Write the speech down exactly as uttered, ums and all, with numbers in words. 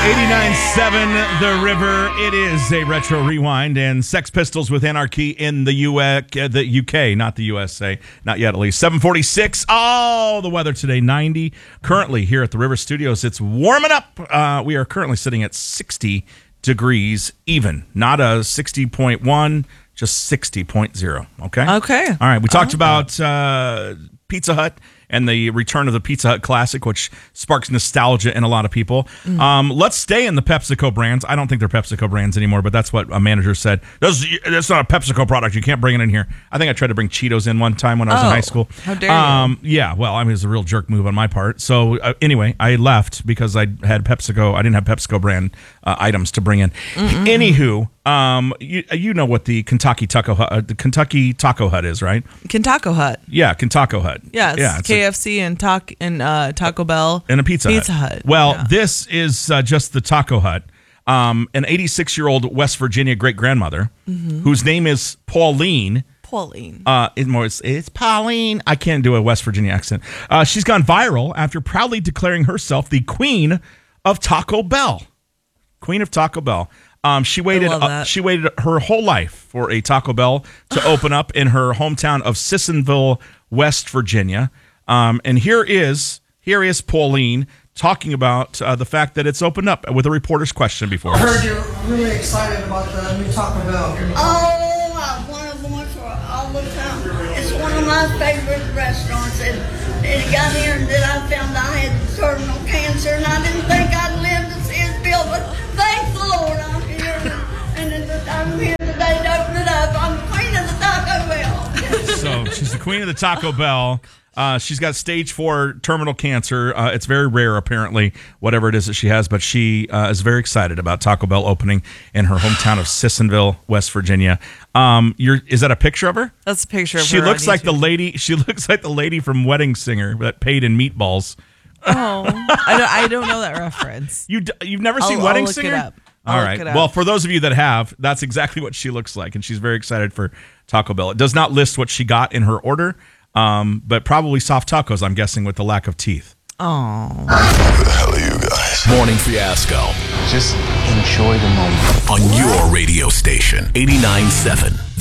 eighty-nine point seven The River. It is a retro rewind, and Sex Pistols with Anarchy in the U S, uh, the U K, not the U S A, not yet at least. seven forty-six. Oh, the weather today, ninety. Currently here at the River Studios, it's warming up. Uh, we are currently sitting at sixty degrees even, not a sixty point one, just sixty point zero. Okay. Okay. All right. We talked about uh, Pizza Hut and the return of the Pizza Hut Classic, which sparks nostalgia in a lot of people. Mm. Um, let's stay in the PepsiCo brands. I don't think they're PepsiCo brands anymore, but that's what a manager said. This, that's not a PepsiCo product. You can't bring it in here. I think I tried to bring Cheetos in one time when I was oh, in high school. How dare um, you? Yeah, well, I mean, it was a real jerk move on my part. So uh, anyway, I left because I had PepsiCo. I didn't have PepsiCo brand uh, items to bring in. Mm-mm. Anywho, um, you, you know what the Kentucky Taco Hut, uh, the Kentucky Taco Hut is, right? Kentucky Hut. Yeah, Kentucky Hut. Yeah, it's, yeah, it's K F C a, and Taco and uh, Taco Bell and a Pizza, Pizza Hut. Hut. Well, yeah. This is uh, just the Taco Hut. Um, an eighty-six-year-old West Virginia great-grandmother mm-hmm. whose name is Pauline. Pauline. Uh, it more, it's, it's Pauline. I can't do a West Virginia accent. Uh, she's gone viral after proudly declaring herself the queen of Taco Bell. Queen of Taco Bell. Um, she waited. Uh, she waited her whole life for a Taco Bell to open up in her hometown of Sissonville, West Virginia. Um, and here is here is Pauline talking about uh, the fact that it's opened up with a reporter's question before. I heard you're really excited about the new Taco Bell. Oh, I want to go for all the time. It's one of my favorite restaurants. And it got here that I found I had terminal cancer, and I didn't think I'd live to see it built. But thank the Lord, I'm here, and I'm here today to open it up. I'm the queen of the Taco Bell. So she's the queen of the Taco Bell. Uh, she's got stage four terminal cancer. Uh, it's very rare, apparently, whatever it is that she has. But she uh, is very excited about Taco Bell opening in her hometown of Sissonville, West Virginia. Um, you're, is that a picture of her? That's a picture of she her. She looks like the lady. She looks like the lady from Wedding Singer that paid in meatballs. Oh, I don't, I don't know that reference. You you've never seen I'll, Wedding I'll look Singer? It up. All right. Well, for those of you that have, that's exactly what she looks like, and she's very excited for Taco Bell. It does not list what she got in her order. Um, but probably soft tacos, I'm guessing, with the lack of teeth. Oh. Who the hell are you guys? Morning Fiasco. Just enjoy the moment. On your radio station, eighty-nine point seven